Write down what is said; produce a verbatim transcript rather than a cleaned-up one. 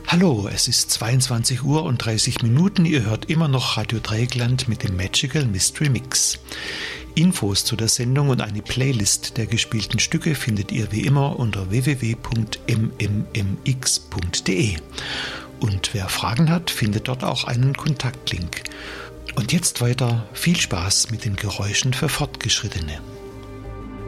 Hallo, es ist zweiundzwanzig Uhr und dreißig Minuten. Ihr hört immer noch Radio Dreieckland mit dem Magical Mystery Mix. Infos zu der Sendung und eine Playlist der gespielten Stücke findet ihr wie immer unter w w w punkt m m m x punkt d e. Und wer Fragen hat, findet dort auch einen Kontaktlink. Und jetzt weiter viel Spaß mit den Geräuschen für Fortgeschrittene.